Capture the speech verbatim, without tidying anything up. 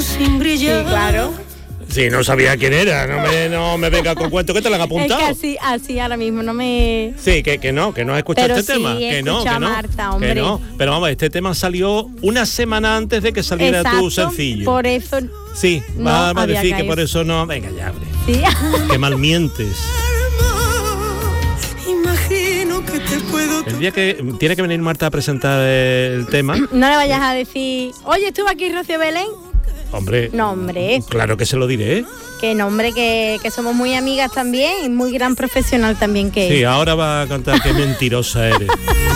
sin brillar. Sí, claro. Sí, no sabía quién era, no me, no me venga con cuento, que te la han apuntado. Es que así, así ahora mismo no me... Sí, que, que no, que no has escuchado Pero este sí, tema. he Que no, que escuchado no, a Marta, hombre. que no. Pero vamos, este tema salió una semana antes de que saliera Exacto, tu sencillo. por eso... Sí, no va, va a había decir que caído. por eso no... Venga ya, hombre. Sí. Que mal mientes. Imagino que te puedo El día que tiene que venir Marta a presentar el tema, No le vayas a decir, oye, ¿estuvo aquí Rocío Belén? hombre, No, hombre, claro que se lo diré. ¿eh? que no, hombre, que, que somos muy amigas también y muy gran profesional también que Sí, es. ahora va a cantar qué mentirosa eres.